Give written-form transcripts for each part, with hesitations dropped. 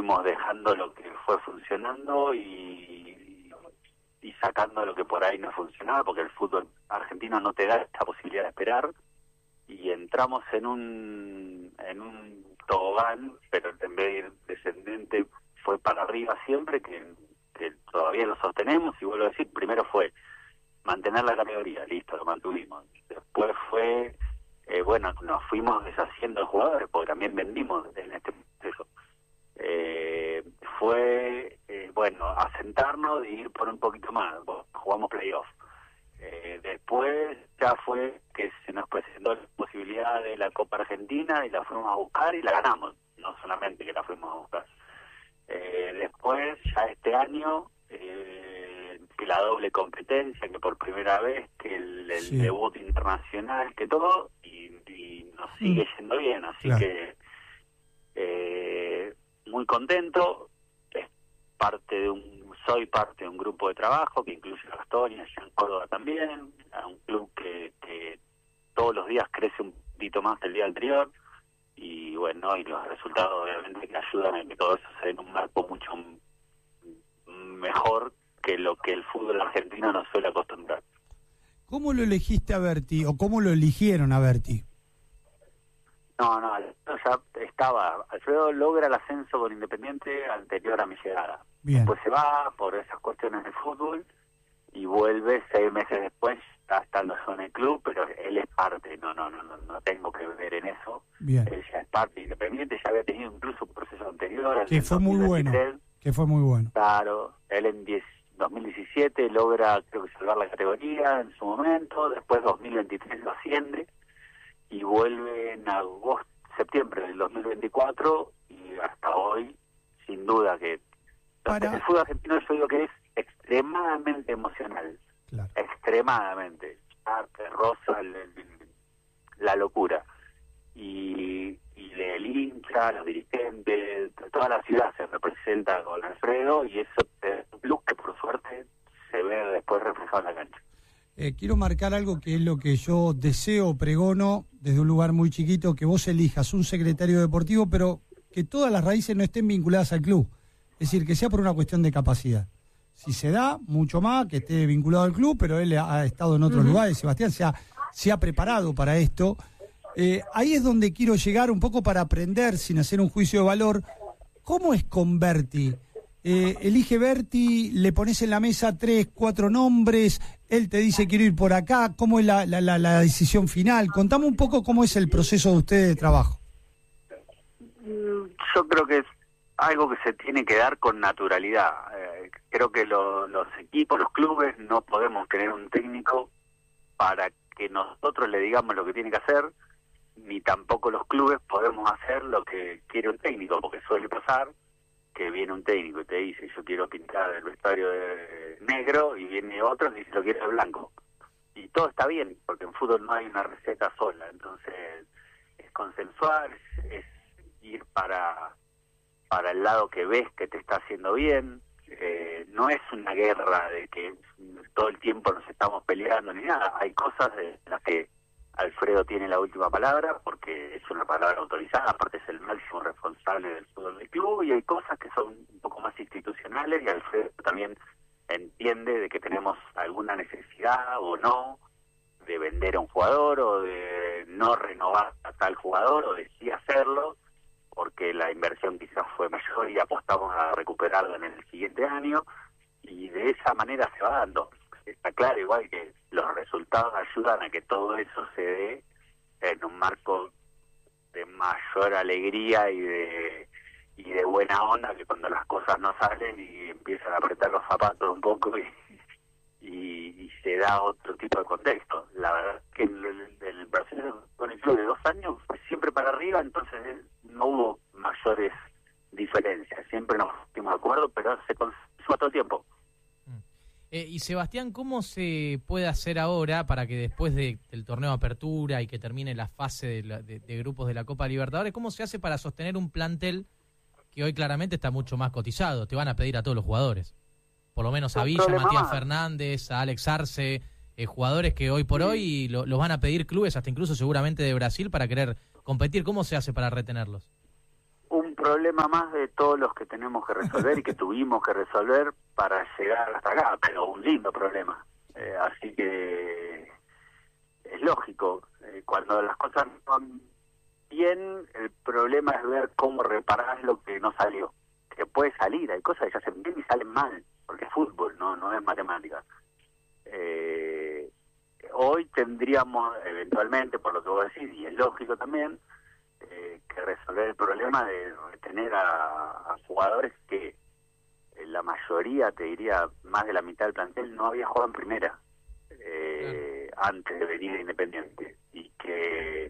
fuimos dejando lo que fue funcionando y sacando lo que por ahí no funcionaba, porque el fútbol argentino no te da esta posibilidad de esperar, y entramos en un tobogán, pero en vez de ir descendente fue para arriba siempre, que todavía lo sostenemos, y vuelvo a decir, primero fue mantener la categoría, listo, lo mantuvimos. Después fue, nos fuimos deshaciendo de jugadores, porque también vendimos en este proceso. Asentarnos y ir por un poquito más, jugamos playoff. Después ya fue que se nos presentó la posibilidad de la Copa Argentina y la fuimos a buscar y la ganamos, no solamente que la fuimos a buscar. Después, ya este año, que la doble competencia, que por primera vez, que el debut internacional, que todo, y nos sigue yendo bien, así que muy contento. Soy parte de un grupo de trabajo que incluye a Gastón y allá en Córdoba también, a un club que todos los días crece un poquito más que el día anterior, y bueno, y los resultados obviamente que ayudan a que todo eso se dé en un marco mucho mejor que lo que el fútbol argentino nos suele acostumbrar. ¿Cómo lo elegiste a Berti, o cómo lo eligieron a Berti? No, ya estaba. Alfredo logra el ascenso con Independiente anterior a mi llegada. Bien. Después se va por esas cuestiones de fútbol y vuelve 6 meses después, está estando en el club, pero él es parte, no tengo que ver en eso. Bien. Él ya es parte de Independiente, ya había tenido incluso un proceso anterior. Que fue muy bueno. Claro, él en 2017 logra, creo que salvar la categoría en su momento, después 2023 lo asciende y vuelve en septiembre del 2024 y hasta hoy, sin duda que el fútbol argentino, yo digo que es extremadamente emocional. Claro. Extremadamente. Te roza la locura. Y el hincha, los dirigentes, toda la ciudad se representa con Alfredo, y eso es un plus que por suerte se ve después reflejado en la cancha. Quiero marcar algo que es lo que yo deseo, pregono, desde un lugar muy chiquito, que vos elijas un secretario deportivo, pero que todas las raíces no estén vinculadas al club. Es decir, que sea por una cuestión de capacidad. Si se da, mucho más, que esté vinculado al club, pero él ha estado en otros lugares. Sebastián se ha preparado para esto. Ahí es donde quiero llegar un poco para aprender, sin hacer un juicio de valor. ¿Cómo es con Berti? Elige Berti, le pones en la mesa 3, 4 nombres, él te dice quiero ir por acá. ¿Cómo es la decisión final? Contame un poco cómo es el proceso de ustedes de trabajo. Yo creo que es algo que se tiene que dar con naturalidad. Creo que los equipos, los clubes, no podemos tener un técnico para que nosotros le digamos lo que tiene que hacer, ni tampoco los clubes podemos hacer lo que quiere un técnico, porque suele pasar que viene un técnico y te dice yo quiero pintar el vestuario de negro, y viene otro y dice lo quiero de blanco. Y todo está bien, porque en fútbol no hay una receta sola, entonces es consensuar, es ir para el lado que ves que te está haciendo bien. No es una guerra de que todo el tiempo nos estamos peleando ni nada. Hay cosas en las que Alfredo tiene la última palabra, porque es una palabra autorizada, aparte es el máximo responsable del fútbol del club, y hay cosas que son un poco más institucionales, y Alfredo también entiende de que tenemos alguna necesidad o no de vender a un jugador, o de no renovar a tal jugador, o de sí hacerlo, porque la inversión quizás fue mayor y apostamos a recuperarla en el siguiente año, y de esa manera se va dando. Está claro igual que los resultados ayudan a que todo eso se dé en un marco de mayor alegría y de buena onda, que cuando las cosas no salen y empiezan a apretar los zapatos un poco y se da otro tipo de contexto. La verdad es que el proceso con el club de 2 años fue siempre para arriba, entonces no hubo mayores diferencias, siempre nos pusimos de acuerdo, pero se consumó todo el tiempo. Y Sebastián, ¿cómo se puede hacer ahora para que después del torneo de apertura y que termine la fase de grupos de la Copa Libertadores, cómo se hace para sostener un plantel que hoy claramente está mucho más cotizado? Te van a pedir a todos los jugadores, por lo menos a Villa, Matías Fernández, a Alex Arce, jugadores que hoy por hoy los van a pedir clubes, hasta incluso seguramente de Brasil, para querer competir. ¿Cómo se hace para retenerlos? Un problema más de todos los que tenemos que resolver y que tuvimos que resolver para llegar hasta acá, pero un lindo problema. Así que es lógico, cuando las cosas no van bien, el problema es ver cómo reparar lo que no salió. Que puede salir, hay cosas que se hacen bien y salen mal, porque es fútbol, no es matemática. Hoy tendríamos eventualmente, por lo que vos decís, y es lógico también, que resolver el problema de retener a jugadores que la mayoría, te diría, más de la mitad del plantel no había jugado en primera antes de venir a Independiente, y que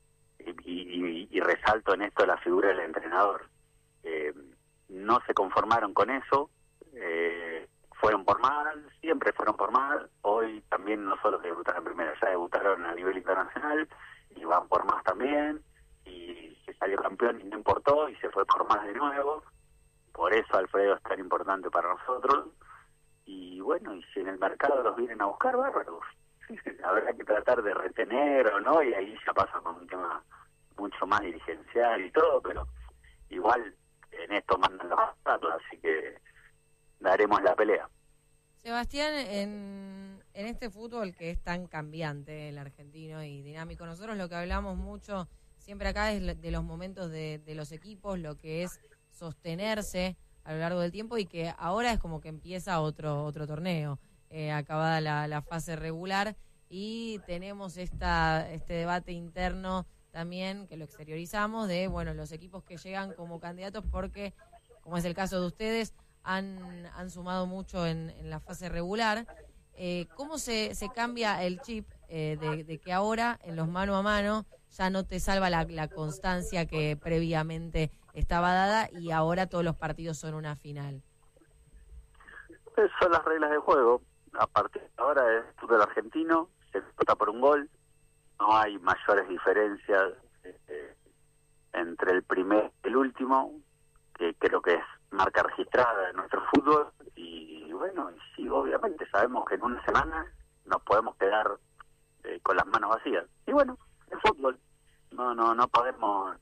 y resalto en esto la figura del entrenador. No se conformaron con eso, fueron por mal, siempre fueron por mal. Hoy también no solo que debutaron en primera, ya debutaron a nivel internacional y van por más también, y se salió campeón y no importó y se fue por más de nuevo. Por eso Alfredo es tan importante para nosotros. Y bueno, y si en el mercado los vienen a buscar, bárbaros. Habrá que tratar de retener o no, y ahí ya pasa con un tema mucho más dirigencial y todo, pero igual en esto mandan los datos, así que daremos la pelea. Sebastián, en este fútbol que es tan cambiante, el argentino, y dinámico, nosotros lo que hablamos mucho siempre acá es de los momentos de los equipos, lo que es sostenerse a lo largo del tiempo, y que ahora es como que empieza otro torneo, acabada la fase regular, y tenemos este debate interno también, que lo exteriorizamos, de bueno, los equipos que llegan como candidatos porque, como es el caso de ustedes, han sumado mucho en la fase regular. ¿Cómo se cambia el chip de que ahora en los mano a mano ya no te salva la constancia que previamente estaba dada y ahora todos los partidos son una final? Esas son las reglas del juego. A partir de ahora es fútbol argentino, se vota por un gol, no hay mayores diferencias entre el primer y el último, que creo que es marca registrada en nuestro fútbol. Y bueno, y sí, obviamente sabemos que en una semana nos podemos quedar con las manos vacías. Y bueno, el fútbol, no podemos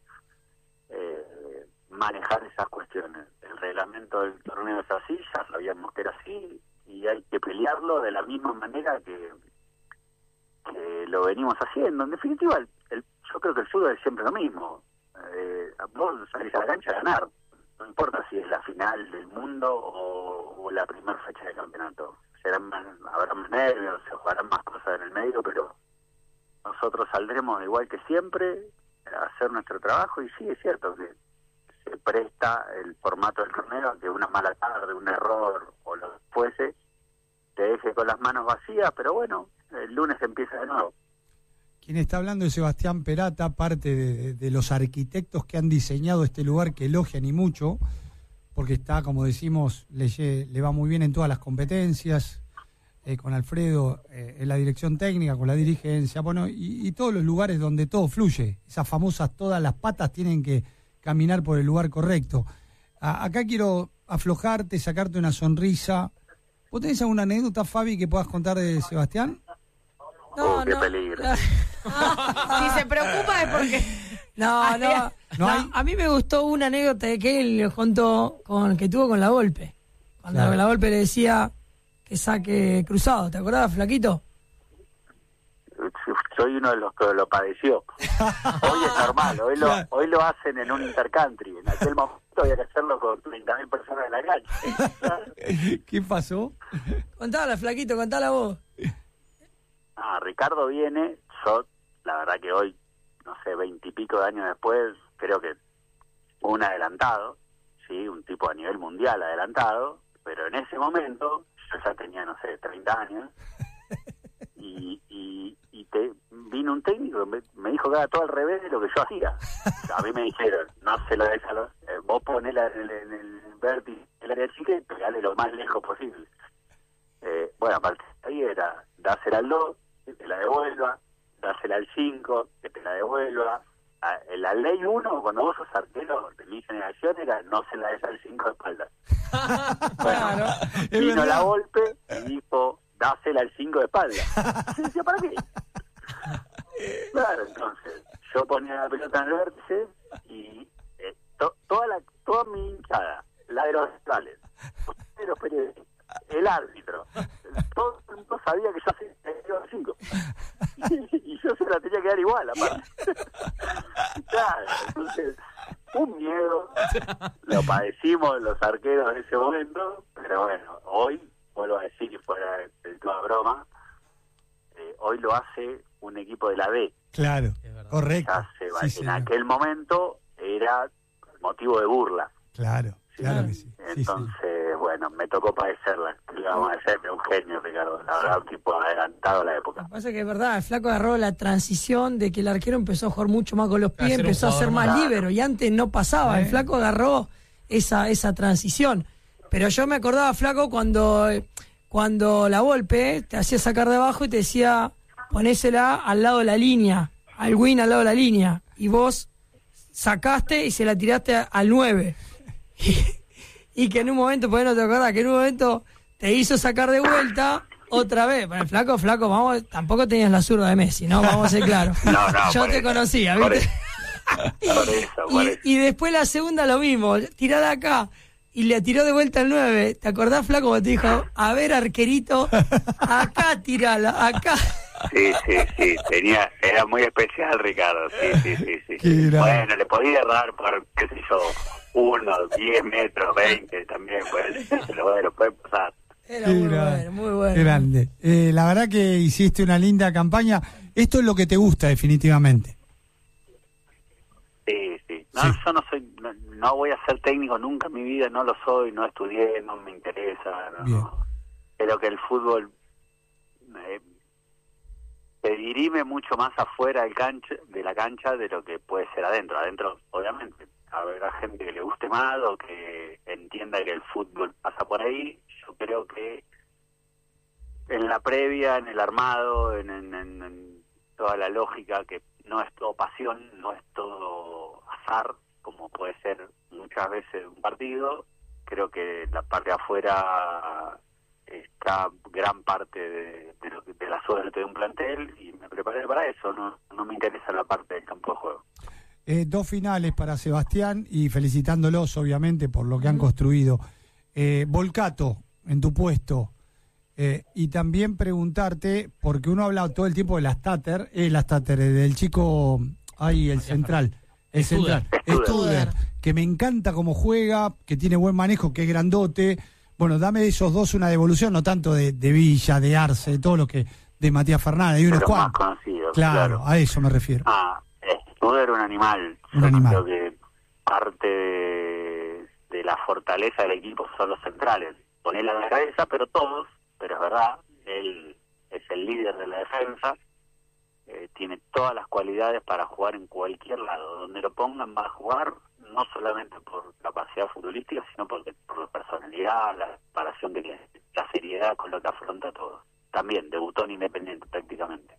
manejar esas cuestiones. El reglamento del torneo es así, ya sabíamos que era así, y hay que pelearlo de la misma manera que lo venimos haciendo. En definitiva, yo creo que el fútbol es siempre lo mismo. Vos salís a la cancha a ganar, no importa si es la final del mundo o la primera fecha de campeonato. Habrá más nervios, se jugarán más cosas en el medio, pero nosotros saldremos igual que siempre a hacer nuestro trabajo. Y sí, es cierto que se presta el formato del torneo a que una mala tarde, un error o lo que fuese, te deje con las manos vacías, pero bueno, el lunes empieza de nuevo. Quien está hablando es Sebastián Perata, parte de los arquitectos que han diseñado este lugar, que elogian y mucho, porque está, como decimos, le va muy bien en todas las competencias, con Alfredo en la dirección técnica, con la dirigencia, bueno, y todos los lugares donde todo fluye. Esas famosas, todas las patas tienen que caminar por el lugar correcto. Acá quiero aflojarte, sacarte una sonrisa. ¿Vos tenés alguna anécdota, Fabi, que puedas contar de Sebastián? No, qué peligro. Si se preocupa es porque... No, a mí me gustó una anécdota que él contó que tuvo con la Volpe. Cuando Claro. la Volpe le decía que saque cruzado, ¿te acordás, flaquito? Soy uno de los que lo padeció. Hoy es normal, hoy lo hacen en un intercountry. En aquel momento había que hacerlo con 30.000 personas en la cancha. ¿Qué pasó? Contala, flaquito, contala vos. Ricardo viene, yo la verdad que hoy, no sé, 20 y pico de años después, creo que un adelantado, sí, un tipo a nivel mundial adelantado, pero en ese momento yo ya tenía, no sé, 30 años, y vino un técnico que me dijo que era todo al revés de lo que yo hacía. A mí me dijeron, no se lo dejes vos ponela en el vértice, el área chica, y pegale lo más lejos posible. Bueno, aparte ahí era dásela al 2, que te la devuelva, dásela al 5, que te la devuelva. La ley 1, cuando vos sos arquero de mi generación, era no se la des al 5 de espalda. Bueno, vino la Volpe y dijo, dásela al 5 de espalda. Y decía, ¿para qué? Claro, entonces, yo ponía la pelota en el vértice y toda mi hinchada, la de los rivales, los periodistas, el árbitro, todo el mundo sabía que yo hacía 5 y yo se la tenía que dar igual, aparte. Claro, entonces, un miedo, lo padecimos los arqueros en ese momento, pero bueno, hoy, vuelvo a decir, y fuera de toda broma, hoy lo hace un equipo de la B. Claro, correcto. En aquel momento era motivo de burla. Claro, claro que sí. Entonces, bueno, me tocó padecerla. Le vamos a decir, un genio, Ricardo. La verdad, un tipo adelantado a la época. Lo que pasa es que es verdad, el flaco agarró la transición de que el arquero empezó a jugar mucho más con los pies, empezó a ser más líbero, y antes no pasaba. El flaco agarró esa transición. Pero yo me acordaba, flaco, cuando la Volpe te hacía sacar de abajo y te decía, ponésela al lado de la línea, al win al lado de la línea, y vos sacaste y se la tiraste al 9. Y que en un momento, pues no te acordás, que en un momento te hizo sacar de vuelta otra vez. Bueno, flaco, vamos, tampoco tenías la zurda de Messi, ¿no? Vamos a ser claros. No, yo te conocía, ¿viste? Por eso. Y después la segunda lo mismo, tirada acá. Y le tiró de vuelta al 9. ¿Te acordás, flaco, cuando te dijo, a ver, arquerito, acá tirala, acá? Sí, era muy especial, Ricardo, sí. Bueno, le podía errar por, qué sé yo, 1, 10 metros, 20 también, pues, lo puede pasar. Era muy bueno. Grande. La verdad que hiciste una linda campaña. Esto es lo que te gusta, definitivamente. Sí. Yo no voy a ser técnico nunca en mi vida, no lo soy, no estudié, no me interesa. No. Creo que el fútbol se dirime mucho más afuera de la cancha de lo que puede ser adentro. Adentro, obviamente, habrá gente que le guste más o que entienda que el fútbol pasa por ahí. Yo creo que en la previa, en el armado, en toda la lógica, que no es todo pasión, no es todo azar, como puede ser muchas veces un partido. Creo que la parte de afuera está gran parte de la suerte de un plantel, y me preparé para eso. No me interesa la parte del campo de juego. 2 finales para Sebastián, y felicitándolos obviamente por lo que han construido. Volcato en tu puesto, y también preguntarte, porque uno ha hablado todo el tiempo de las Tater, del chico ahí, el central, Studer, que me encanta cómo juega, que tiene buen manejo, que es grandote. Bueno, dame de esos dos una devolución, no tanto de Villa, de Arce, de todo lo que de Matías Fernández, y unos cuantos. Más conocidos, claro, a eso me refiero. Studer era un animal. Creo que parte de la fortaleza del equipo son los centrales. Ponerla en la cabeza, pero es verdad, él es el líder de la defensa, tiene todas las cualidades para jugar en cualquier lado. Donde lo pongan va a jugar, no solamente por capacidad futbolística, sino por la personalidad, la preparación que tiene, la seriedad con lo que afronta todo. También debutó en Independiente prácticamente.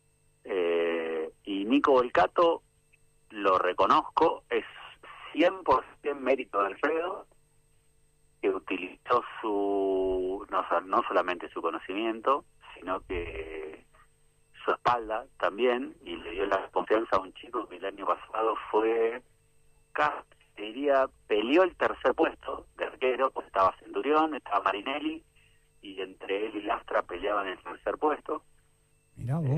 Y Nico Volcato, lo reconozco, es 100% mérito de Alfredo, que utilizó no solamente su conocimiento, sino que su espalda también, y le dio la confianza a un chico que el año pasado fue, peleó el tercer puesto de arquero, pues estaba Centurión, estaba Marinelli, y entre él y Lastra peleaban el tercer puesto. Mirá vos.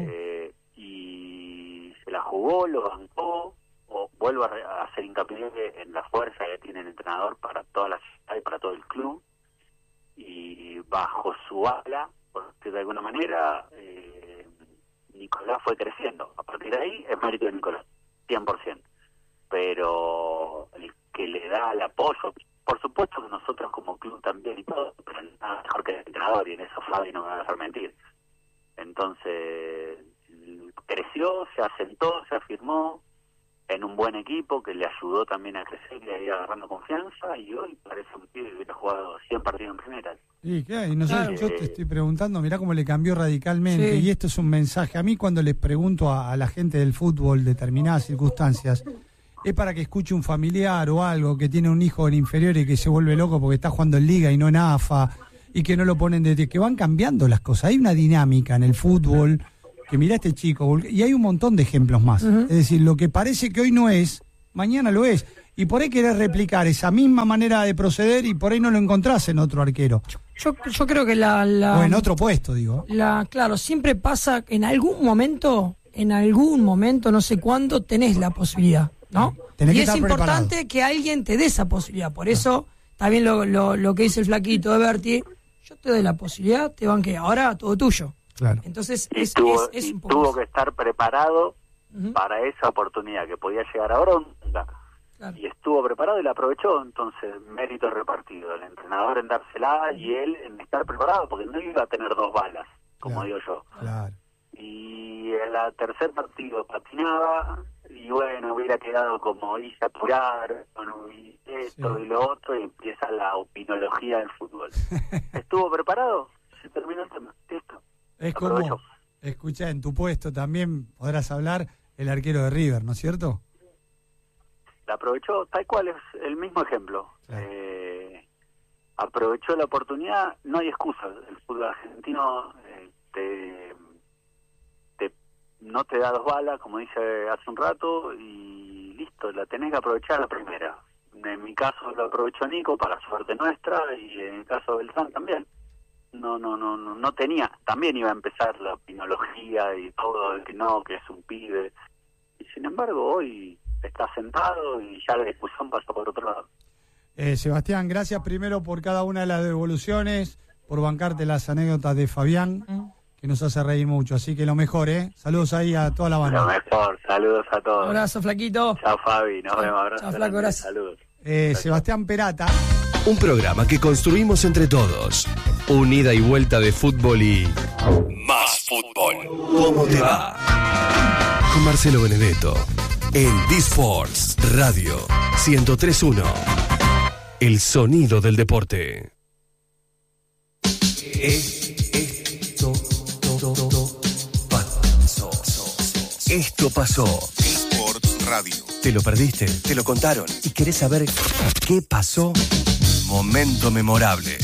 Y se la jugó, lo bancó. Vuelvo a hacer hincapié en la fuerza que tiene el entrenador para toda la ciudad y para todo el club, y bajo su ala, porque de alguna manera Nicolás fue creciendo. A partir de ahí es mérito de Nicolás, 100%, pero el que le da el apoyo, por supuesto que nosotros como club también y todo, pero nada mejor que el entrenador, y en eso Fabi no me va a dejar mentir. Entonces creció, se asentó, se afirmó en un buen equipo que le ayudó también a crecer y a ir agarrando confianza, y hoy parece un pibe que hubiera jugado 100 partidos en primera. Y no sé, yo te estoy preguntando, mirá cómo le cambió radicalmente, y esto es un mensaje. A mí, cuando les pregunto a la gente del fútbol determinadas circunstancias, es para que escuche un familiar o algo que tiene un hijo en inferior y que se vuelve loco porque está jugando en Liga y no en AFA, y que no lo ponen que van cambiando las cosas. Hay una dinámica en el fútbol que mirá este chico, y hay un montón de ejemplos más. Es decir, lo que parece que hoy no es, mañana lo es. y por ahí querés replicar esa misma manera de proceder y por ahí no lo encontrás en otro arquero. Yo creo que o en otro puesto, digo. Claro, siempre pasa en algún momento, no sé cuándo, tenés la posibilidad, ¿no? Tenés y que es estar importante preparado. que alguien te dé esa posibilidad. Por eso, también lo que dice el flaquito de Berti, yo te doy la posibilidad, te banqué, ahora todo tuyo. Claro. Entonces, y tuvo que estar preparado para esa oportunidad que podía llegar ahora o nunca. Claro. Y estuvo preparado y la aprovechó, entonces mérito repartido, el entrenador en dársela y él en estar preparado, porque no iba a tener 2 balas, como digo yo. Claro. Y en el tercer partido patinaba y bueno, hubiera quedado como hice apurar, bueno, y esto y lo otro, y empieza la opinología del fútbol. ¿Estuvo preparado? Se terminó el tema, listo. Es Aprovechó. como, escucha, en tu puesto también podrás hablar el arquero de River, ¿no es cierto? La aprovechó, tal cual, es el mismo ejemplo. Claro. Aprovechó la oportunidad, no hay excusa. El fútbol argentino no te da 2 balas, como dice hace un rato, y listo, la tenés que aprovechar a la primera. En mi caso lo aprovechó Nico, para suerte nuestra, y en el caso de Beltrán también. No tenía, también iba a empezar la opinología y todo, de que es un pibe. Y sin embargo, hoy está sentado y ya la discusión pasó por otro lado. Sebastián, gracias primero por cada una de las devoluciones, por bancarte las anécdotas de Fabián, que nos hace reír mucho. Así que lo mejor, Saludos ahí a toda la banda. Lo mejor, saludos a todos. Un abrazo, flaquito. Chao, Fabi, nos vemos. Abrazo. Chao, flaco, gracias. Saludos. Sebastián Perata. Un programa que construimos entre todos. Un ida y vuelta de fútbol y más fútbol. ¿Cómo te va? Con Marcelo Benedetto en Disforce Radio 103.1. El sonido del deporte. Esto pasó. Sports Radio. ¿Te lo perdiste? ¿Te lo contaron? ¿Y querés saber qué pasó? Momento memorable.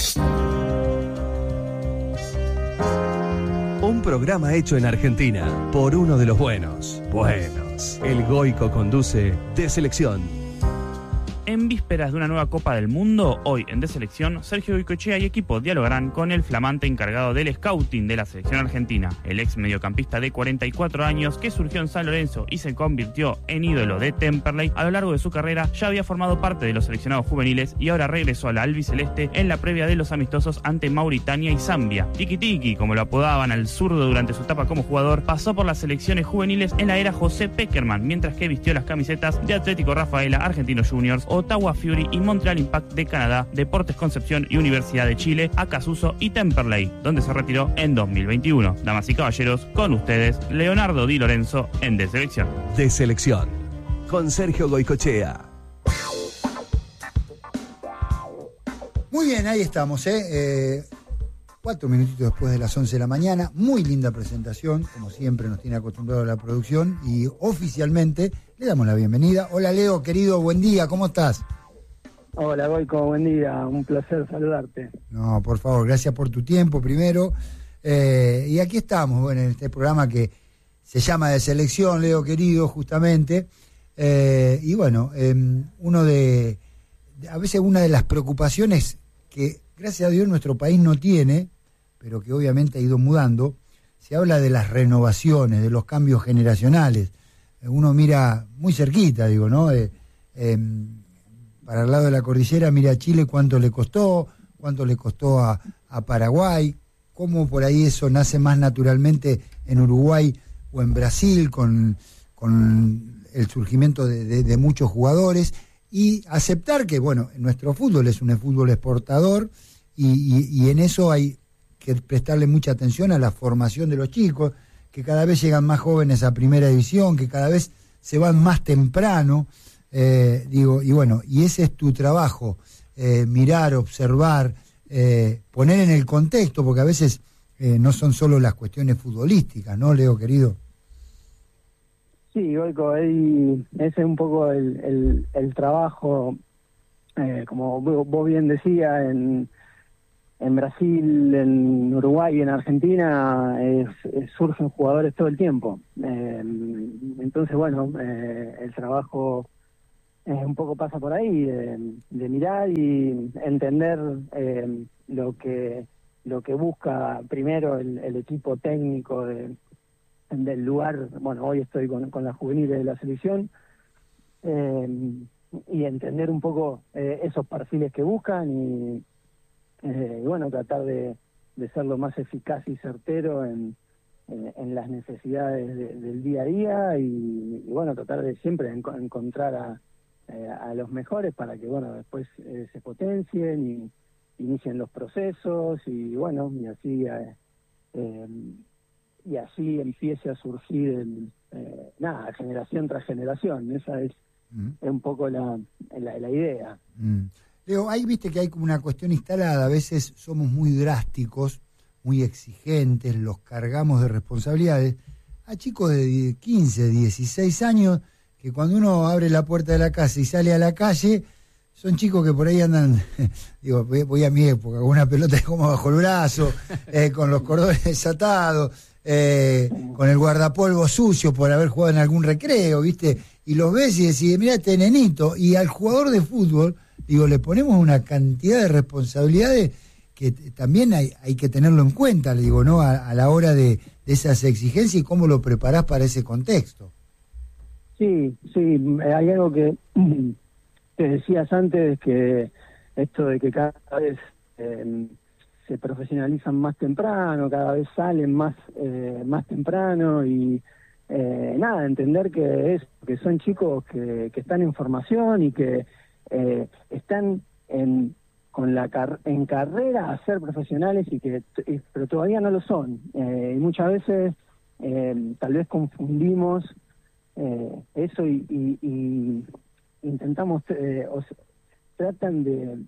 Un programa hecho en Argentina por uno de los buenos. El Goico conduce De Selección. En vísperas de una nueva Copa del Mundo, hoy en De Selección, Sergio Goicoechea y equipo dialogarán con el flamante encargado del scouting de la selección argentina, el ex mediocampista de 44 años que surgió en San Lorenzo y se convirtió en ídolo de Temperley. A lo largo de su carrera ya había formado parte de los seleccionados juveniles y ahora regresó a la albiceleste en la previa de los amistosos ante Mauritania y Zambia. Tiki Tiki, como lo apodaban al zurdo durante su etapa como jugador, pasó por las selecciones juveniles en la era José Peckerman, mientras que vistió las camisetas de Atlético Rafaela, Argentinos Juniors, Ottawa Fury y Montreal Impact de Canadá, Deportes Concepción y Universidad de Chile, Acasuso y Temperley, donde se retiró en 2021. Damas y caballeros, con ustedes, Leonardo Di Lorenzo en De Selección. De Selección, con Sergio Goicoechea. Muy bien, ahí estamos, 4 minutitos después de las 11 de la mañana. Muy linda presentación, como siempre nos tiene acostumbrado la producción, y oficialmente le damos la bienvenida. Hola Leo, querido, buen día, ¿cómo estás? Hola Goico, buen día, un placer saludarte. No, por favor, gracias por tu tiempo primero. Y aquí estamos, bueno, en este programa que se llama De Selección, Leo querido, justamente. Y bueno, a veces una de las preocupaciones que gracias a Dios nuestro país no tiene, pero que obviamente ha ido mudando, se habla de las renovaciones, de los cambios generacionales. Uno mira muy cerquita, digo, ¿no? Para el lado de la cordillera mira a Chile cuánto le costó a Paraguay, cómo por ahí eso nace más naturalmente en Uruguay o en Brasil con el surgimiento de muchos jugadores, y aceptar que, bueno, nuestro fútbol es un fútbol exportador y en eso hay que prestarle mucha atención a la formación de los chicos, que cada vez llegan más jóvenes a primera división, que cada vez se van más temprano, y bueno, y ese es tu trabajo, mirar, observar, poner en el contexto, porque a veces no son solo las cuestiones futbolísticas, ¿no, Leo, querido? Sí, Goico, ese es un poco el trabajo, como vos bien decías, en Brasil, en Uruguay y en Argentina surgen jugadores todo el tiempo. Entonces, bueno, el trabajo un poco pasa por ahí, de mirar y entender lo que busca primero el equipo técnico del lugar. Bueno, hoy estoy con la juvenil de la selección, y entender un poco esos perfiles que buscan y bueno, tratar de ser lo más eficaz y certero en las necesidades del día a día y bueno, tratar de siempre encontrar a los mejores para que bueno, después se potencien y inicien los procesos y bueno, y así empiece a surgir generación tras generación. Esa es un poco la idea. Leo, ahí viste que hay como una cuestión instalada, a veces somos muy drásticos, muy exigentes, los cargamos de responsabilidades, a chicos de 15, 16 años, que cuando uno abre la puerta de la casa y sale a la calle, son chicos que por ahí andan, digo, voy a mi época, con una pelota de goma bajo el brazo, con los cordones desatados, con el guardapolvo sucio por haber jugado en algún recreo, ¿viste? Y los ves y decís, mira este nenito, y al jugador de fútbol, digo, le ponemos una cantidad de responsabilidades que también hay que tenerlo en cuenta, le digo, ¿no? A la hora de esas exigencias y cómo lo preparás para ese contexto. Sí, hay algo que te decías antes, que esto de que cada vez se profesionalizan más temprano, cada vez salen más temprano y entender que son chicos que están en formación y que están en carrera a ser profesionales pero todavía no lo son, y muchas veces tal vez confundimos eso y intentamos tratan de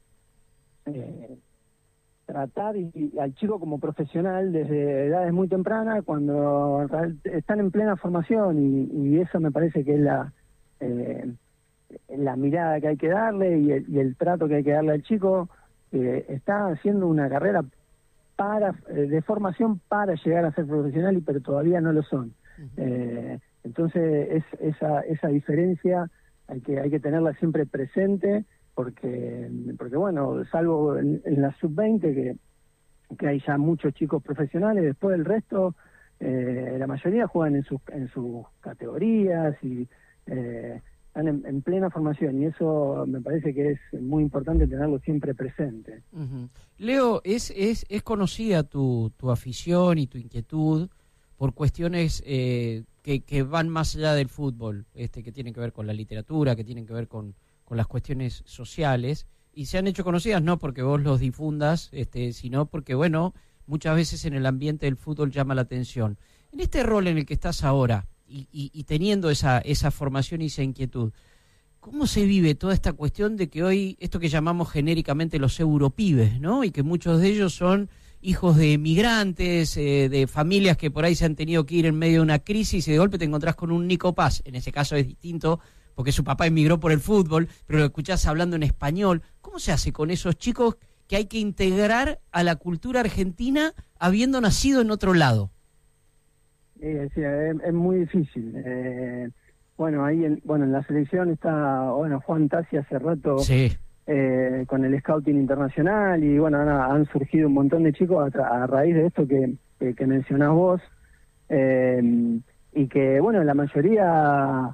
tratar al chico como profesional desde edades muy tempranas cuando están en plena formación y eso me parece que es la mirada que hay que darle y el trato que hay que darle al chico. Está haciendo una carrera de formación para llegar a ser profesional, pero todavía no lo son. Entonces esa diferencia hay que tenerla siempre presente porque bueno, salvo en la sub-20 que hay ya muchos chicos profesionales, después el resto, la mayoría juegan en sus categorías y están en plena formación, y eso me parece que es muy importante tenerlo siempre presente. Leo, es conocida tu afición y tu inquietud por cuestiones que van más allá del fútbol, que tienen que ver con la literatura, que tienen que ver con las cuestiones sociales, y se han hecho conocidas no porque vos los difundas, sino porque, bueno, muchas veces en el ambiente del fútbol llama la atención. En este rol en el que estás ahora, y teniendo esa formación y esa inquietud, ¿cómo se vive toda esta cuestión de que hoy, esto que llamamos genéricamente los europibes, ¿no? Y que muchos de ellos son hijos de migrantes, de familias que por ahí se han tenido que ir en medio de una crisis y de golpe te encontrás con un Nico Paz. En ese caso es distinto porque su papá emigró por el fútbol, pero lo escuchás hablando en español. ¿Cómo se hace con esos chicos que hay que integrar a la cultura argentina habiendo nacido en otro lado? Sí, es muy difícil. Bueno, ahí en la selección está Juan Tassi hace rato, sí, con el Scouting Internacional, y bueno, han surgido un montón de chicos a raíz de esto que mencionás vos, y que bueno, la mayoría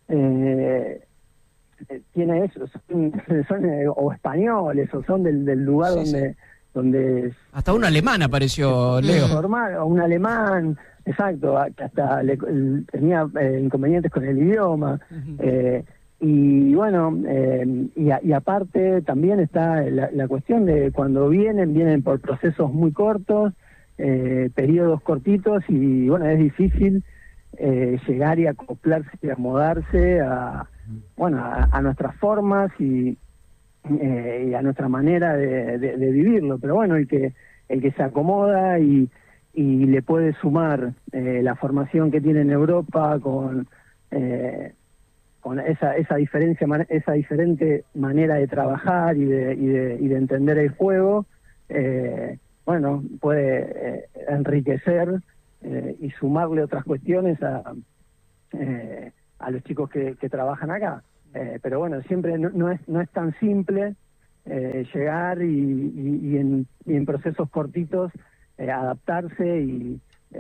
tiene eso, son o españoles o son del lugar donde hasta un alemán apareció, Leo. O un alemán, exacto, que hasta tenía inconvenientes con el idioma. Y bueno, y aparte también está la cuestión de cuando vienen por procesos muy cortos, periodos cortitos, y bueno, es difícil llegar y acoplarse y acomodarse a nuestras formas y a nuestra manera de vivirlo. Pero bueno, el que se acomoda y le puede sumar la formación que tiene en Europa con esa diferente manera de trabajar y de entender el juego, bueno, puede enriquecer y sumarle otras cuestiones a los chicos que trabajan acá. pero bueno, siempre no es tan simple llegar y en procesos cortitos adaptarse y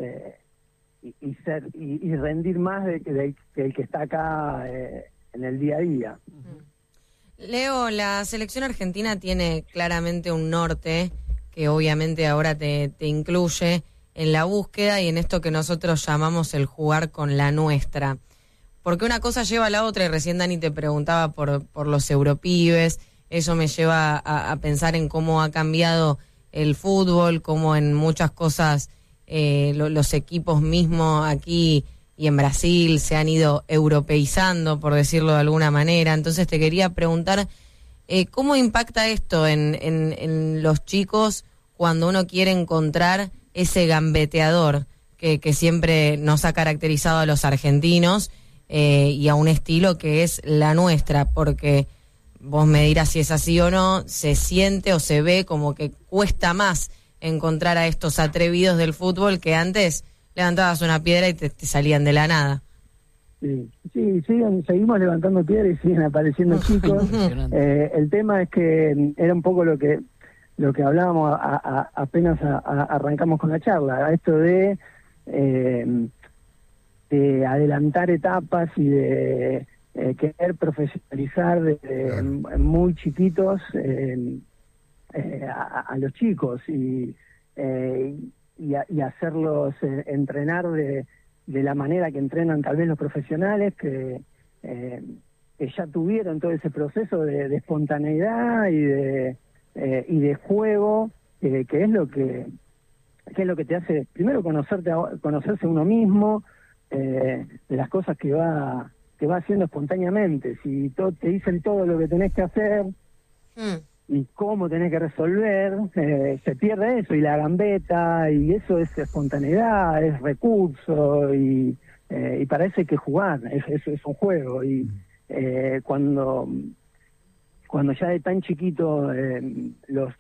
rendir más que el que está acá en el día a día. Leo, la selección argentina tiene claramente un norte que obviamente ahora te incluye en la búsqueda y en esto que nosotros llamamos el jugar con la nuestra. Porque una cosa lleva a la otra, y recién Dani te preguntaba por los europibes, eso me lleva a pensar en cómo ha cambiado el fútbol, cómo en muchas cosas los equipos mismos aquí y en Brasil se han ido europeizando, por decirlo de alguna manera. Entonces te quería preguntar, ¿cómo impacta esto en los chicos cuando uno quiere encontrar ese gambeteador que siempre nos ha caracterizado a los argentinos y a un estilo que es la nuestra? Porque vos me dirás si es así o no, se siente o se ve como que cuesta más encontrar a estos atrevidos del fútbol que antes levantabas una piedra y te salían de la nada. Sí, seguimos levantando piedras y siguen apareciendo chicos. El tema es que era un poco lo que hablábamos apenas arrancamos con la charla, esto de adelantar etapas y de querer profesionalizar desde muy chiquitos a los chicos y hacerlos entrenar de la manera que entrenan tal vez los profesionales que ya tuvieron todo ese proceso de espontaneidad y de juego, que es lo que te hace primero conocerse uno mismo, de las cosas que va haciendo espontáneamente. Si te dicen todo lo que tenés que hacer y cómo tenés que resolver, se pierde eso, y la gambeta, y eso es espontaneidad, es recurso, y para eso hay que jugar, es un juego. Y cuando ya de tan chiquito los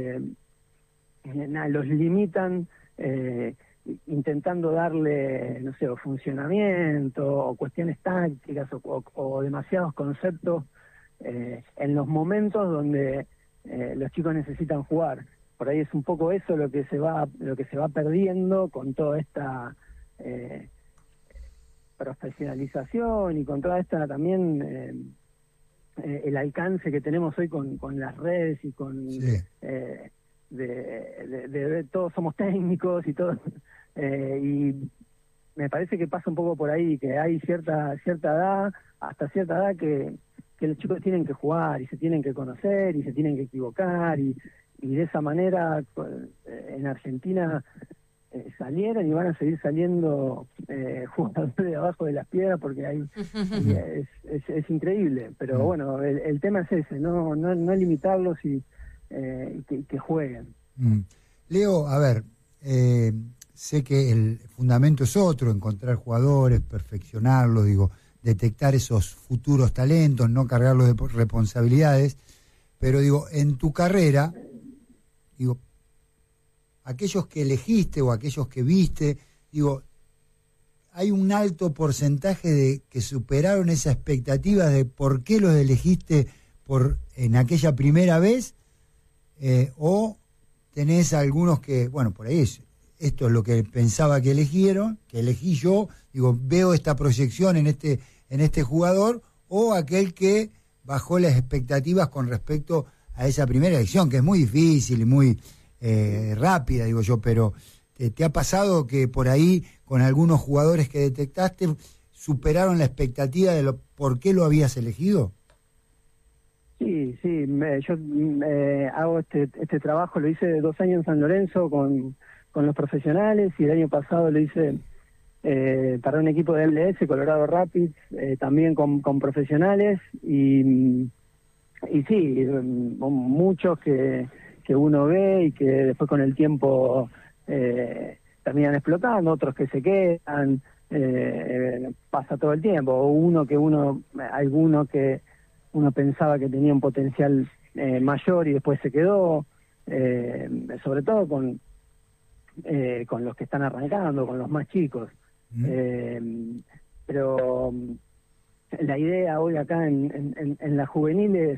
limitan, intentando darle, no sé, o funcionamiento, o cuestiones tácticas, o demasiados conceptos en los momentos donde los chicos necesitan jugar. Por ahí es un poco eso lo que se va perdiendo con toda esta profesionalización y con toda esta también el alcance que tenemos hoy con las redes y con de todos somos técnicos y todo, y me parece que pasa un poco por ahí, que hay cierta edad, hasta cierta edad que los chicos tienen que jugar y se tienen que conocer y se tienen que equivocar, y de esa manera en Argentina salieron y van a seguir saliendo jugadores de abajo de las piedras, porque hay es increíble. Pero bueno, el tema es ese, no limitarlos y que jueguen. Leo, a ver, sé que el fundamento es otro, encontrar jugadores, perfeccionarlos, detectar esos futuros talentos, no cargarlos de responsabilidades, pero en tu carrera, aquellos que elegiste o aquellos que viste, hay un alto porcentaje de que superaron esa expectativa de por qué los elegiste en aquella primera vez, o tenés algunos que, bueno, por ahí esto es lo que pensaba que elegí yo, veo esta proyección en este jugador, o aquel que bajó las expectativas con respecto a esa primera elección, que es muy difícil y muy rápida, pero ¿te ha pasado que por ahí con algunos jugadores que detectaste superaron la expectativa de por qué lo habías elegido? Sí, yo hago este trabajo, lo hice 2 años en San Lorenzo con los profesionales, y el año pasado lo hice para un equipo de MLS, Colorado Rapids, también con profesionales, y sí, muchos que uno ve y que después con el tiempo terminan explotando, otros que se quedan, pasa todo el tiempo, o alguno que uno pensaba que tenía un potencial mayor y después se quedó, sobre todo con los que están arrancando, con los más chicos. Pero la idea hoy acá en las juveniles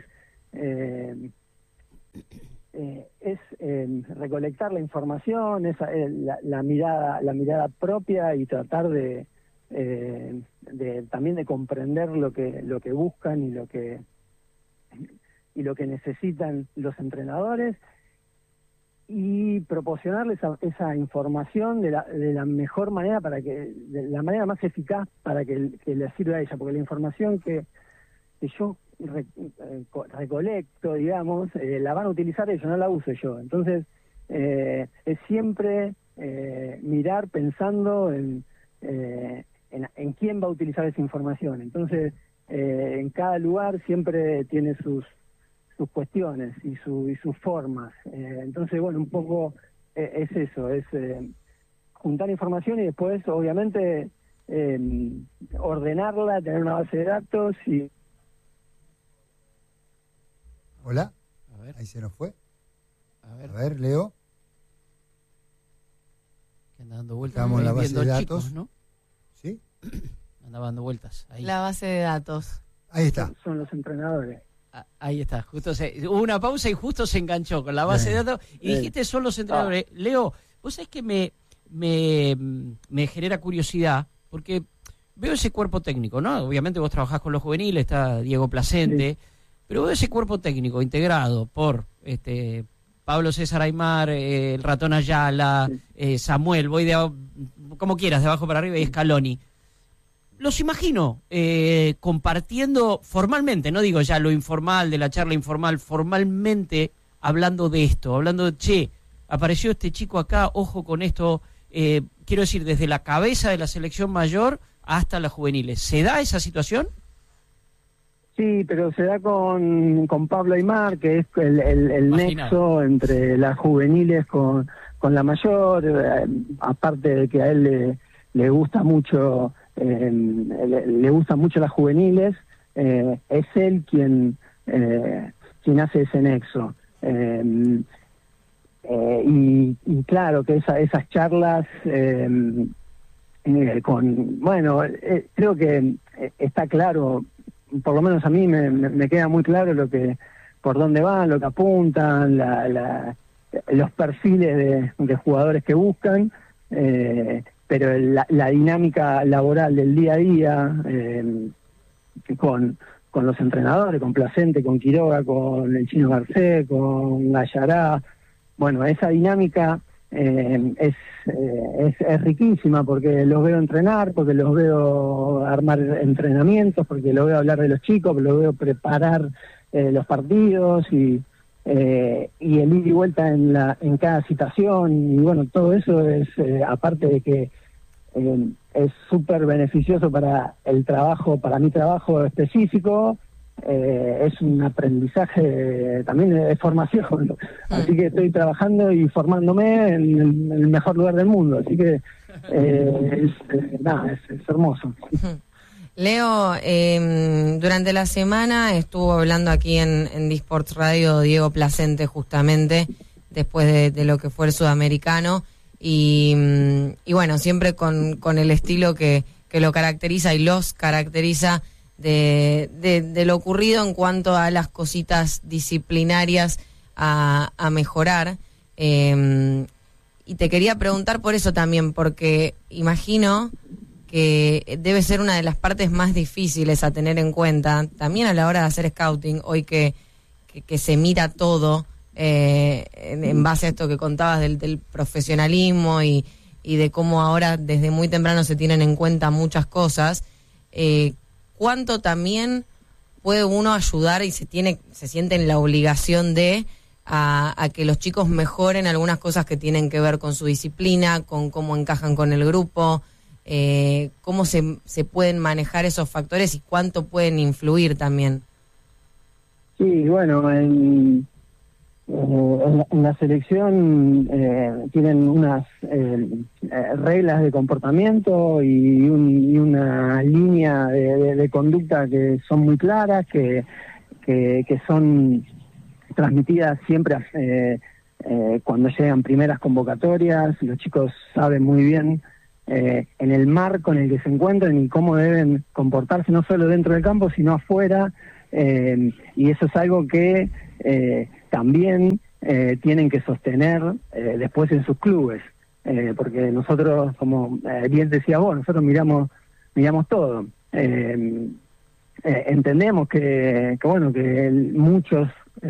es recolectar la información, la mirada propia y tratar de también de comprender lo que buscan y lo que necesitan los entrenadores, y proporcionarles esa información de la mejor manera, de la manera más eficaz para que les sirva a ella, porque la información que yo recolecto, digamos, la van a utilizar ellos, no la uso yo. Entonces, es siempre mirar pensando en quién va a utilizar esa información. Entonces, en cada lugar siempre tiene sus cuestiones y sus formas. Entonces, bueno, un poco es eso, es juntar información y después, obviamente, ordenarla, tener una base de datos y... Hola, A ver. ahí se nos fue. A ver, A ver, Leo. que anda dando vueltas. Estamos en la ahí base viendo de chicos, datos. ¿no? ¿Sí? Andaba dando vueltas. Ahí. La base de datos. Ahí está. son los entrenadores. Ahí está, hubo una pausa y justo se enganchó con la base de datos y dijiste son los entrenadores. Leo, vos sabés que me genera curiosidad porque veo ese cuerpo técnico, ¿no? Obviamente vos trabajás con los juveniles, está Diego Placente, pero veo ese cuerpo técnico integrado por Pablo César Aymar, el Ratón Ayala, Samuel, voy como quieras, de abajo para arriba, y Scaloni. Los imagino compartiendo formalmente, no digo ya lo informal, de la charla informal, formalmente hablando de esto, hablando de, che, apareció este chico acá, ojo con esto, quiero decir, desde la cabeza de la selección mayor hasta las juveniles. ¿Se da esa situación? Sí, pero se da con Pablo Aymar, que es el nexo entre las juveniles con la mayor, aparte de que a él le gusta mucho... le gustan mucho las juveniles, es él quien hace ese nexo, y claro que esas charlas creo que está claro, por lo menos a mí me queda muy claro por dónde van, lo que apuntan, los perfiles de jugadores que buscan, pero la dinámica laboral del día a día con los entrenadores, con Placente, con Quiroga, con el Chino Garcés, con Gallará, bueno, esa dinámica es riquísima, porque los veo entrenar, porque los veo armar entrenamientos, porque los veo hablar de los chicos, porque los veo preparar los partidos y el ir y vuelta en cada situación, y bueno, todo eso es aparte de que es súper beneficioso para mi trabajo específico, es un aprendizaje también de formación, así que estoy trabajando y formándome en el mejor lugar del mundo, así que es hermoso. Leo, durante la semana estuvo hablando aquí en Disports Radio Diego Placente, justamente después de lo que fue el sudamericano, y bueno, siempre con el estilo que lo caracteriza y los caracteriza de lo ocurrido en cuanto a las cositas disciplinarias a mejorar. Y te quería preguntar por eso también, porque imagino que debe ser una de las partes más difíciles a tener en cuenta, también a la hora de hacer scouting, hoy que se mira todo en base a esto que contabas del profesionalismo y de cómo ahora desde muy temprano se tienen en cuenta muchas cosas. ¿Cuánto también puede uno ayudar y se siente en la obligación a que los chicos mejoren algunas cosas que tienen que ver con su disciplina, con cómo encajan con el grupo, cómo se pueden manejar esos factores y cuánto pueden influir también? Sí, bueno, en la selección tienen unas reglas de comportamiento y una línea de conducta que son muy claras, que son transmitidas siempre cuando llegan primeras convocatorias. Los chicos saben muy bien en el marco en el que se encuentran y cómo deben comportarse no solo dentro del campo, sino afuera, y eso es algo que también tienen que sostener después en sus clubes, porque nosotros, como bien decías vos, nosotros miramos todo. Entendemos que muchos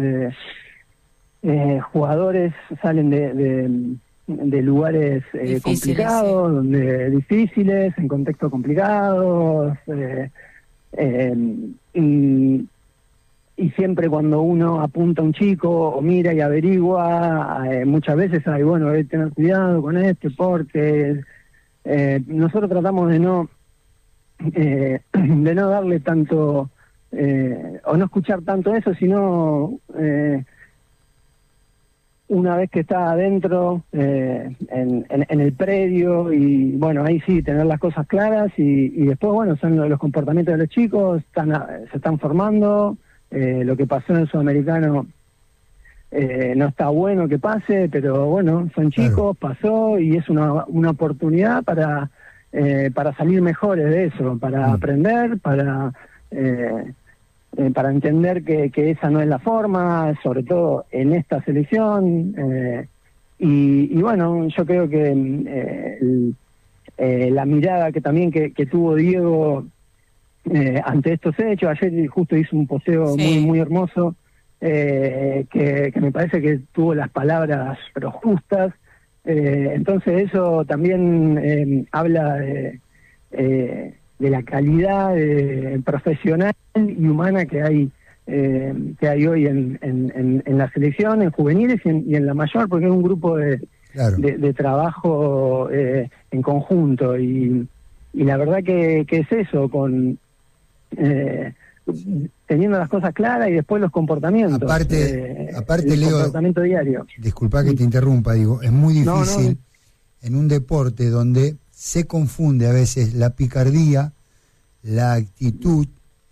jugadores salen de lugares complicados, donde difíciles, en contextos complicados, y siempre cuando uno apunta a un chico o mira y averigua, muchas veces hay, hay que tener cuidado con esto, porque nosotros tratamos de no darle tanto, o no escuchar tanto eso, sino una vez que está adentro, en el predio, y ahí sí, tener las cosas claras, y después, son los comportamientos de los chicos, se están formando. Lo que pasó en el Sudamericano no está bueno que pase, pero son chicos, pasó, y es una oportunidad para salir mejores de eso, para aprender, para entender que esa no es la forma, sobre todo en esta selección, yo creo que la mirada que también que tuvo Diego ante estos hechos, ayer justo hizo un posteo muy hermoso, que me parece que tuvo las palabras pero justas, entonces eso también habla de la calidad profesional y humana que hay hoy en la selección, en juveniles y en la mayor, porque es un grupo de trabajo en conjunto, y la verdad que es eso, con teniendo las cosas claras y después los comportamientos. Aparte el Leo, comportamiento diario. Disculpa que te interrumpa, es muy difícil en un deporte donde se confunde a veces la picardía, la actitud,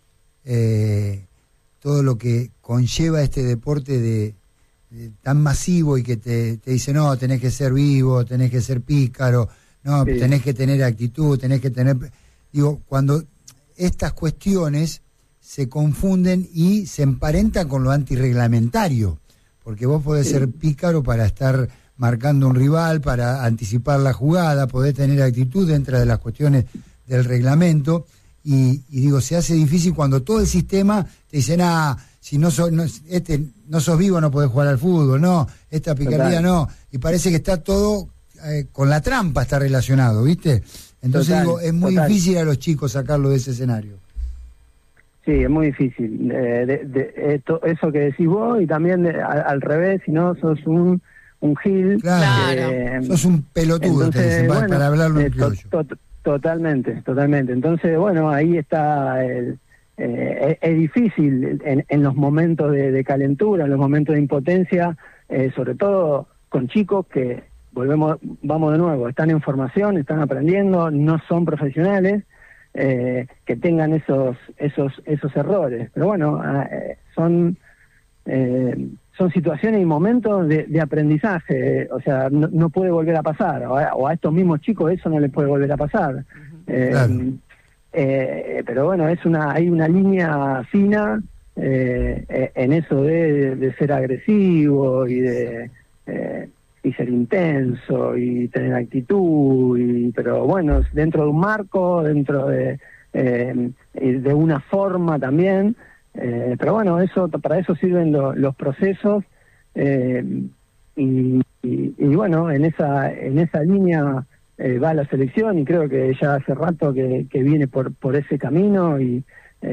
todo lo que conlleva este deporte de tan masivo, y que te dice, no, tenés que ser vivo, tenés que ser pícaro, no, tenés que tener actitud, tenés que tener... cuando estas cuestiones se confunden y se emparentan con lo antirreglamentario, porque vos podés ser pícaro para estar marcando un rival, para anticipar la jugada, podés tener actitud dentro de las cuestiones del reglamento, y se hace difícil cuando todo el sistema te dice, si no sos vivo no podés jugar al fútbol, no, esta picardía no, y parece que está todo con la trampa está relacionado, ¿viste? Entonces es muy difícil a los chicos sacarlo de ese escenario. Sí, es muy difícil. Eso que decís vos, y también al revés, si no sos un gil. Claro. Sos un pelotudo, entonces, te dicen, para hablarlo en criollo. Totalmente. Entonces, ahí está es difícil en los momentos de calentura, en los momentos de impotencia, sobre todo con chicos que, vamos de nuevo, están en formación, están aprendiendo, no son profesionales, que tengan esos errores. Pero son situaciones y momentos de aprendizaje, o sea, no puede volver a pasar, o a estos mismos chicos eso no les puede volver a pasar. Claro. Pero hay una línea fina en eso de ser agresivo y ser intenso y tener actitud, pero dentro de un marco, dentro de una forma también, pero para eso sirven los procesos, y en esa línea va la selección, y creo que ya hace rato que viene por ese camino, y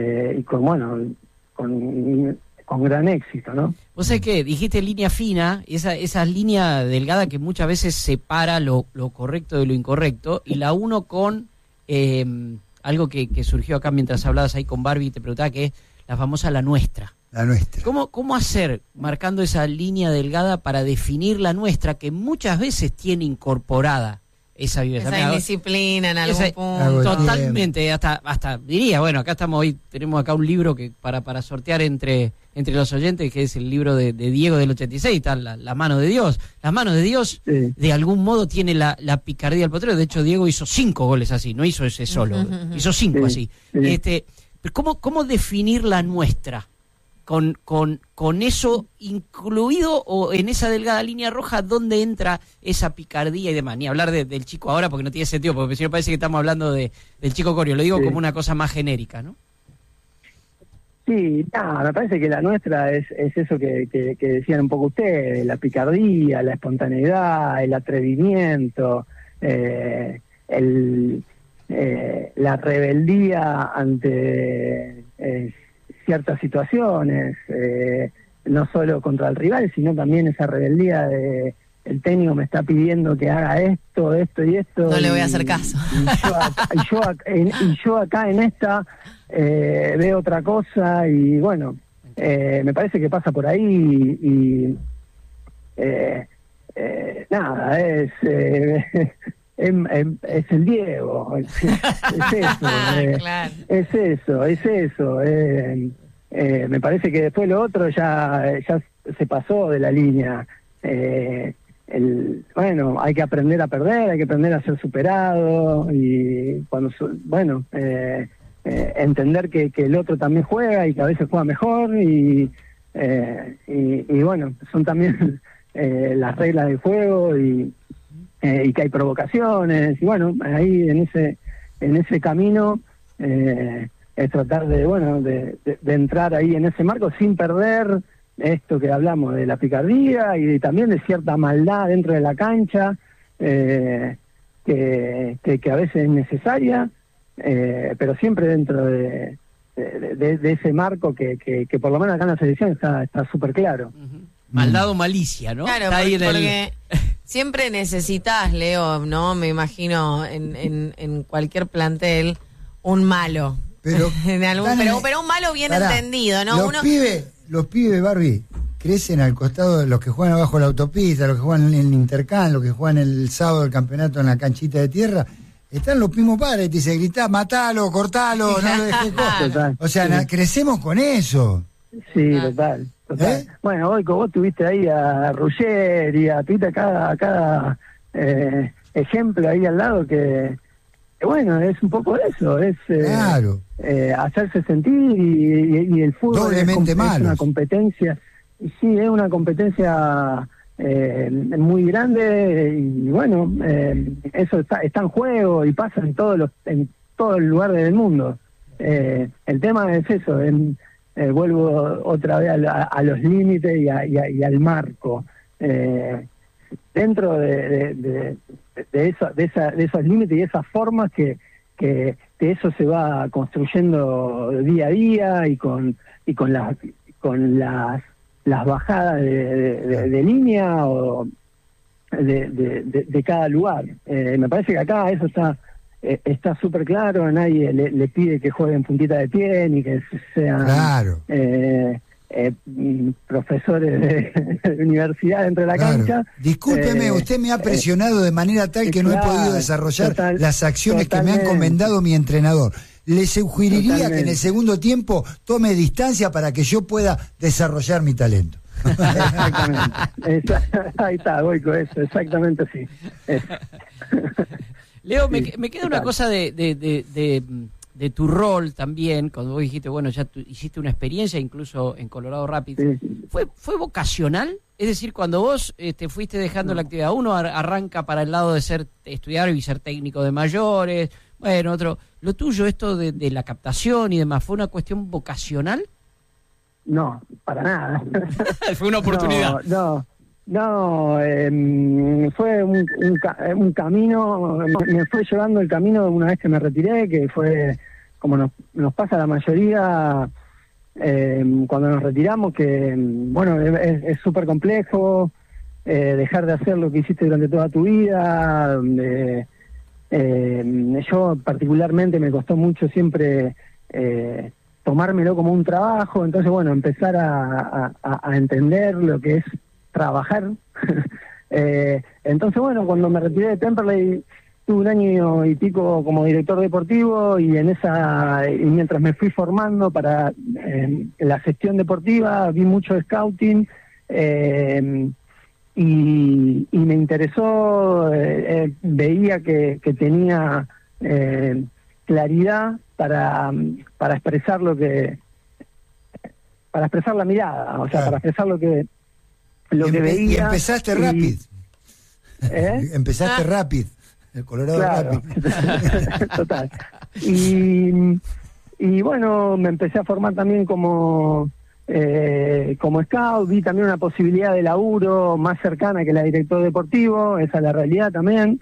con gran éxito, ¿no? Vos sabés que dijiste línea fina, esa línea delgada que muchas veces separa lo correcto de lo incorrecto, y la uno con algo que surgió acá mientras hablabas ahí con Barbie, te preguntaba, que es la famosa la nuestra. La nuestra. ¿Cómo hacer, marcando esa línea delgada, para definir la nuestra, que muchas veces tiene incorporada esa viveza. Esa indisciplina en algún punto. Totalmente, hasta diría, bueno, acá estamos hoy, tenemos acá un libro que para sortear entre los oyentes, que es el libro de Diego del 86, está la mano de Dios. La mano de Dios, sí, de algún modo tiene la picardía del potrero. De hecho, Diego hizo 5 goles así, no hizo ese solo, hizo 5 así. Sí. ¿Cómo definir la nuestra? Con eso incluido, o en esa delgada línea roja, ¿dónde entra esa picardía y demás? Ni hablar del chico ahora, porque no tiene sentido, porque si no parece que estamos hablando del chico Corio. Lo digo como una cosa más genérica, ¿no? Sí, me parece que la nuestra es eso que decían un poco ustedes, la picardía, la espontaneidad, el atrevimiento, la rebeldía ante ciertas situaciones, no solo contra el rival, sino también esa rebeldía de el técnico me está pidiendo que haga esto y esto. No le voy a hacer caso. Y yo acá en esta veo otra cosa, y bueno, me parece que pasa por ahí, y nada, es el Diego, es eso, es eso. Me parece que después lo otro ya se pasó de la línea. Bueno, hay que aprender a perder, hay que aprender a ser superado, y cuando entender que el otro también juega y que a veces juega mejor, y bueno, son también las reglas del juego, y que hay provocaciones, y bueno, ahí en ese camino es tratar de entrar ahí en ese marco sin perder esto que hablamos de la picardía y también de cierta maldad dentro de la cancha, que a veces es necesaria, pero siempre dentro de ese marco que por lo menos acá en la selección está súper claro. Maldad o malicia, ¿no? Claro, porque siempre necesitas, Leo, ¿no? Me imagino en cualquier plantel un malo. Pero un malo bien entendido, ¿no? Los pibes, Barbie, crecen al costado de los que juegan abajo de la autopista, los que juegan en el Intercam, los que juegan el sábado del campeonato en la canchita de tierra. Están los mismos padres, te dicen, gritá, matalo, cortalo, no lo dejes cortar. O sea, crecemos con eso. Sí, total. Bueno, hoy vos tuviste ahí a Ruggeri, a tuviste cada ejemplo ahí al lado que bueno, es un poco eso, es claro, hacerse sentir, y el fútbol doblemente es una competencia, y sí, es una competencia muy grande, y bueno, eso está en juego y pasa en todos los lugares del mundo. El tema es eso, vuelvo otra vez a los límites y al marco. Dentro de esos límites y esas formas que eso se va construyendo día a día, y con las bajadas de línea o de cada lugar. Me parece que acá eso está súper claro. Nadie le pide que jueguen puntita de pie ni que sean claro. Profesores de universidad dentro de la cancha. Discúlpeme, usted me ha presionado de manera tal que no he podido desarrollar las acciones que me ha encomendado mi entrenador. Le sugeriría que en el segundo tiempo tome distancia para que yo pueda desarrollar mi talento. Exactamente. Ahí está, voy con eso, exactamente así. Leo, me queda una cosa de tu rol también, cuando vos dijiste, bueno, ya hiciste una experiencia incluso en Colorado Rapids. ¿Fue vocacional? Es decir, cuando vos fuiste dejando la actividad, uno arranca para el lado de estudiar y ser técnico de mayores, bueno, otro. ¿Lo tuyo, esto de la captación y demás, fue una cuestión vocacional? No, para nada. Fue una oportunidad. No, fue un camino, me fue llevando el camino una vez que me retiré, que fue como nos pasa a la mayoría cuando nos retiramos, que bueno, es súper complejo dejar de hacer lo que hiciste durante toda tu vida. Yo particularmente me costó mucho siempre tomármelo como un trabajo, entonces bueno, empezar a entender lo que es trabajar. Entonces bueno, cuando me retiré de Temperley Estuve 1 año y pico como director deportivo, y mientras me fui formando para la gestión deportiva, vi mucho scouting, y me interesó, veía que tenía claridad para expresar para expresar la mirada, o sea, para expresar lo que veía. Y empezaste rápido. Empezaste rápido. El Colorado claro. Rápido. Total. Y bueno, me empecé a formar también como scout. Vi también una posibilidad de laburo más cercana que la director deportivo, esa es la realidad también.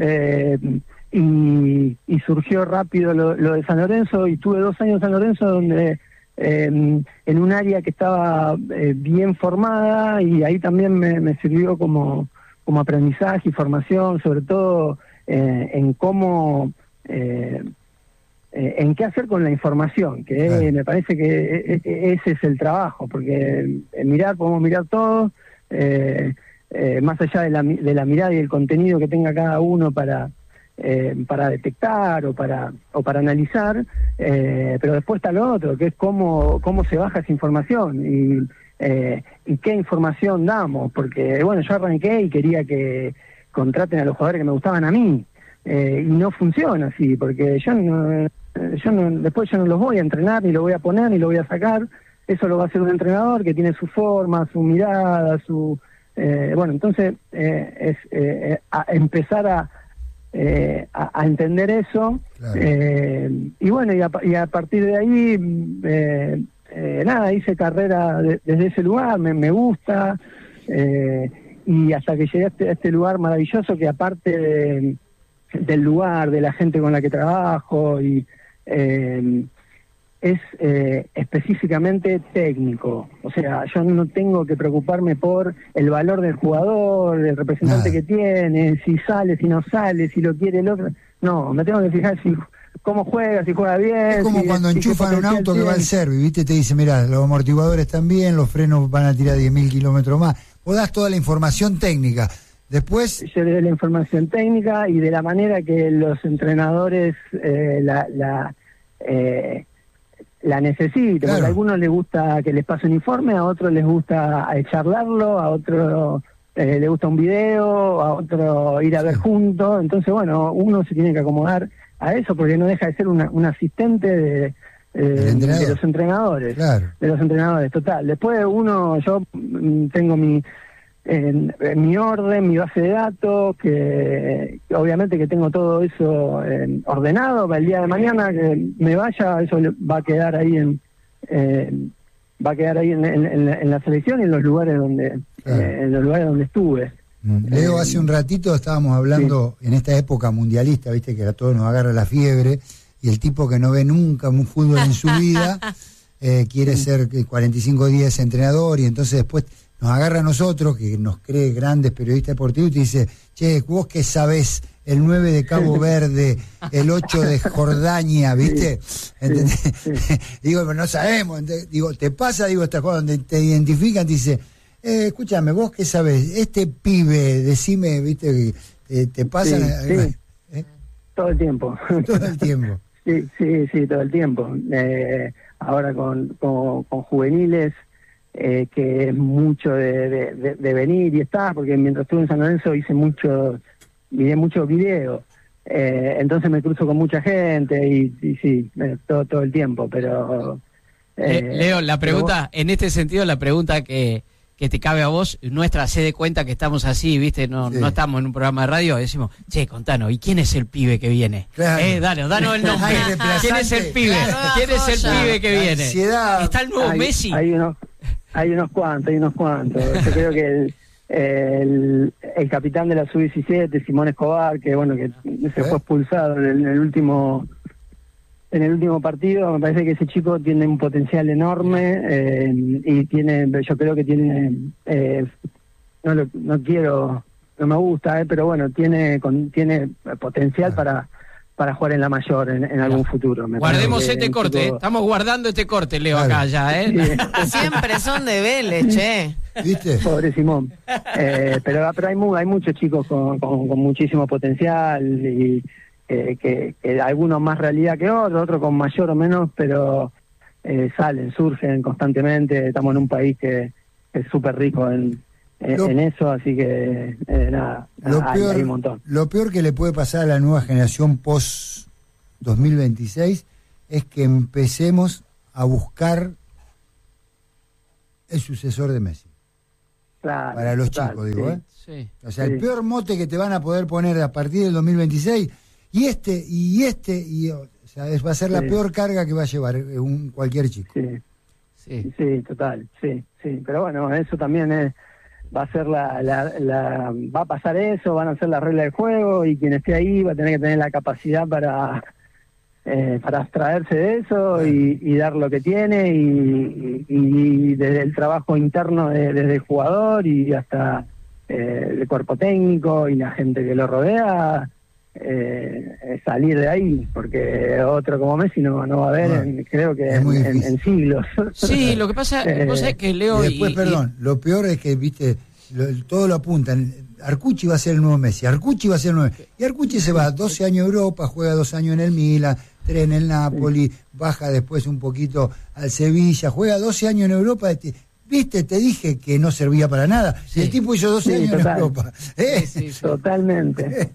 Y surgió rápido lo de San Lorenzo, y tuve 2 años en San Lorenzo donde en un área que estaba bien formada, y ahí también me sirvió como aprendizaje y formación, sobre todo en cómo en qué hacer con la información, que claro. Me parece que ese es el trabajo, porque podemos mirar todo, más allá de la mirada y el contenido que tenga cada uno para detectar o para analizar, pero después está lo otro, que es cómo se baja esa información y qué información damos, porque bueno, yo arranqué y quería que contraten a los jugadores que me gustaban a mí, y no funciona así, porque después yo no los voy a entrenar, ni lo voy a poner, ni lo voy a sacar. Eso lo va a hacer un entrenador que tiene su forma, su mirada, entonces es empezar a entender eso, claro. Y bueno, y a partir de ahí hice carrera desde ese lugar, me gusta, y hasta que llegué a este lugar maravilloso, que aparte del lugar, de la gente con la que trabajo, y es específicamente técnico. O sea, yo no tengo que preocuparme por el valor del jugador, el representante que tiene, si sale, si no sale, si lo quiere el otro. No, me tengo que fijar cómo juega, si juega bien. Es como cuando enchufan un auto que va al service, ¿viste? Te dice, mirá, los amortiguadores están bien, los frenos van a tirar 10.000 kilómetros más. Vos das toda la información técnica. Después... Yo le doy la información técnica, y de la manera que los entrenadores la necesitan. Claro. Porque a algunos les gusta que les pase un informe, a otros les gusta charlarlo, a otros le gusta un video, a otro ir a ver juntos. Entonces, bueno, uno se tiene que acomodar a eso, porque no deja de ser un asistente de los entrenadores. Claro. De los entrenadores, total. Después yo tengo mi orden, mi base de datos, que obviamente que tengo todo eso ordenado para el día de mañana que me vaya, eso va a quedar ahí en la selección y en los lugares donde estuve. Leo, hace un ratito estábamos hablando, sí, en esta época mundialista, viste que a todos nos agarra la fiebre, y el tipo que no ve nunca un fútbol en su vida quiere ser 45 días entrenador, y entonces después nos agarra a nosotros, que nos cree grandes periodistas deportivos, y te dice, che, vos que sabés, el 9 de Cabo Verde, el 8 de Jordania, ¿viste? ¿Entendés? Digo, pero no sabemos. Digo, te pasa, estas cosas donde te identifican, te dice, escúchame, vos que sabés, este pibe, decime, ¿viste? ¿Te pasa? Sí. Todo el tiempo. Todo el tiempo. Sí, todo el tiempo. Ahora con juveniles, que es mucho de venir y estar, porque mientras estuve en San Lorenzo miré mucho video, entonces me cruzo con mucha gente y sí, todo el tiempo, pero... Leo, la pregunta, en este sentido, la pregunta que te cabe a vos, nuestra se dé cuenta que estamos así, ¿viste? No estamos en un programa de radio, decimos, che, contanos, ¿y quién es el pibe que viene? Claro. Danos el nombre. ¿Quién es el pibe? ¿Quién es el pibe que viene? Ansiedad. ¿Está el nuevo Messi? Hay unos cuantos. Yo creo que el capitán de la Sub-17, Simón Escobar, que bueno, que se fue expulsado en el último partido, me parece que ese chico tiene un potencial enorme, y yo creo que tiene, no me gusta, pero bueno, tiene potencial para jugar en la mayor en algún futuro. Guardemos este corte, estamos guardando este corte, Leo, acá ya, ¿eh? Sí. Siempre son de Vélez, che. ¿Viste? Pobre Simón. Pero hay muchos chicos con muchísimo potencial y que algunos más realidad que otros con mayor o menos, pero surgen constantemente. Estamos en un país que es súper rico en eso, así que nada, hay un montón. Lo peor que le puede pasar a la nueva generación post 2026 es que empecemos a buscar el sucesor de Messi. Claro, para los chicos, digo, ¿eh? Sí. O sea, el peor mote que te van a poder poner a partir del 2026, o sea, va a ser la peor carga que va a llevar cualquier chico. Sí, total, sí. Pero bueno, eso también va a ser va a pasar eso, van a ser las reglas del juego y quien esté ahí va a tener que tener la capacidad para abstraerse de eso y dar lo que tiene y desde el trabajo interno desde el jugador y hasta el cuerpo técnico y la gente que lo rodea, salir de ahí, porque otro como Messi no va a haber creo que en siglos. Sí, lo que pasa es que Leo... Y después, lo peor es que, viste, todo lo apuntan. Arcucci va a ser el nuevo Messi, y Arcucci se va 12 años a Europa, juega 2 años en el Milan, 3 en el Napoli, baja después un poquito al Sevilla, juega 12 años en Europa. Viste, te dije que no servía para nada. El tipo hizo 12 años en Europa. Totalmente.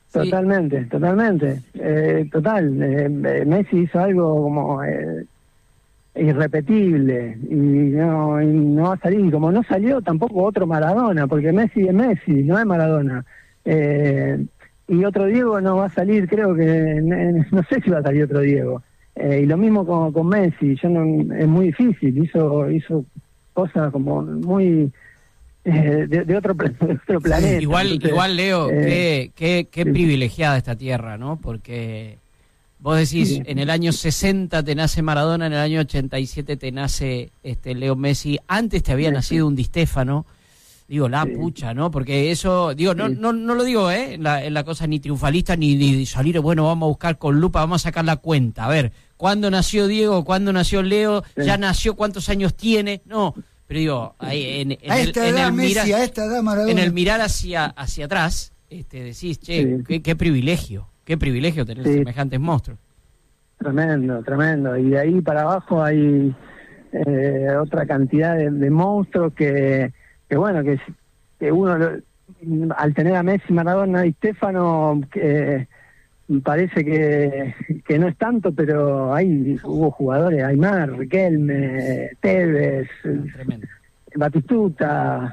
Messi hizo algo como irrepetible y no va a salir, como no salió tampoco otro Maradona, porque Messi es Messi, no es Maradona. Y otro Diego no va a salir, creo que no sé si va a salir otro Diego. Y lo mismo con Messi, es muy difícil, hizo cosas como muy de otro planeta. Igual Leo, qué privilegiada esta tierra, ¿no? Porque vos decís, en el año 60 te nace Maradona, en el año 87 te nace Leo Messi, antes te había nacido un Di Stéfano. Digo, pucha, ¿no? Porque eso, digo, no lo digo, en la cosa ni triunfalista, ni salir, bueno, vamos a buscar con lupa, vamos a sacar la cuenta. A ver, ¿cuándo nació Diego? ¿Cuándo nació Leo? ¿Ya nació? ¿Cuántos años tiene? No, pero digo, ahí en el mirar hacia atrás, decís, che, qué privilegio tener semejantes monstruos. Tremendo. Y de ahí para abajo hay otra cantidad de monstruos que bueno, que uno al tener a Messi, Maradona y Stéfano, parece que no es tanto, pero ahí hubo jugadores, Aymar, Riquelme, Tevez, Batistuta,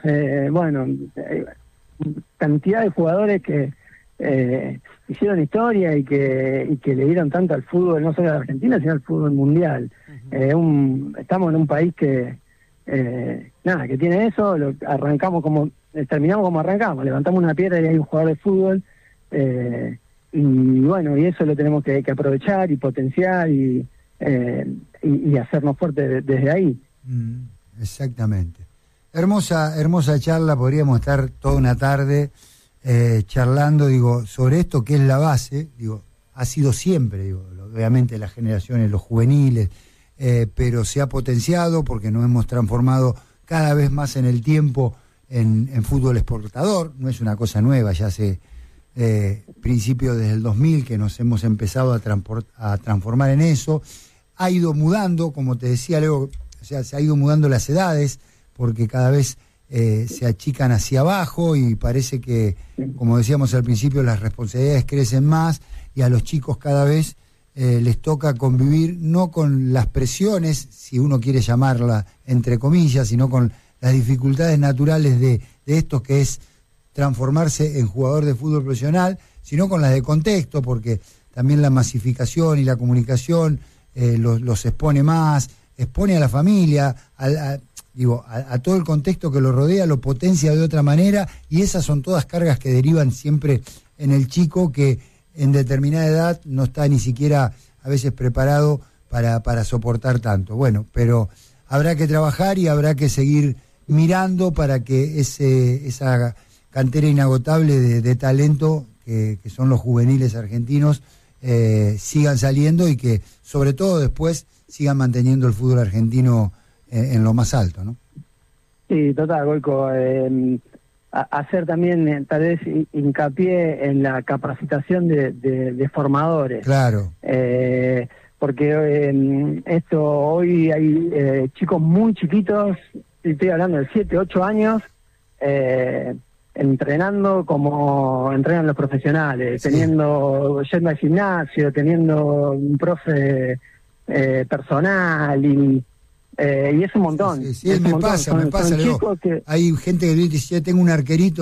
cantidad de jugadores que hicieron historia y que le dieron tanto al fútbol, no solo de Argentina, sino al fútbol mundial. Estamos en un país que tiene eso, terminamos como arrancamos, levantamos una piedra y hay un jugador de fútbol, y eso lo tenemos que aprovechar y potenciar y hacernos fuertes desde ahí. Exactamente. Hermosa charla, podríamos estar toda una tarde charlando, sobre esto que es la base, ha sido siempre, obviamente las generaciones, los juveniles, pero se ha potenciado porque nos hemos transformado cada vez más en el tiempo en fútbol exportador. No es una cosa nueva, ya hace principios desde el 2000 que nos hemos empezado a transformar en eso. Ha ido mudando, como te decía Leo, se ha ido mudando las edades porque cada vez se achican hacia abajo y parece que, como decíamos al principio, las responsabilidades crecen más y a los chicos cada vez les toca convivir no con las presiones, si uno quiere llamarla entre comillas, sino con las dificultades naturales de esto que es transformarse en jugador de fútbol profesional, sino con las de contexto, porque también la masificación y la comunicación los expone más, expone a la familia, a todo el contexto que lo rodea, lo potencia de otra manera, y esas son todas cargas que derivan siempre en el chico que en determinada edad no está ni siquiera a veces preparado para soportar tanto. Bueno, pero habrá que trabajar y habrá que seguir mirando para que esa cantera inagotable de talento que son los juveniles argentinos sigan saliendo y que sobre todo después sigan manteniendo el fútbol argentino en lo más alto, ¿no? Sí, total, Goico. Hacer también tal vez hincapié en la capacitación de formadores. Claro. Porque esto hoy hay chicos muy chiquitos, estoy hablando de 7, 8 años, entrenando como entrenan los profesionales, Sí. yendo al gimnasio, teniendo un profe personal y es un montón. Sí, es un me montón. pasa, Son le digo, chicos que hay gente que dice, tengo un arquerito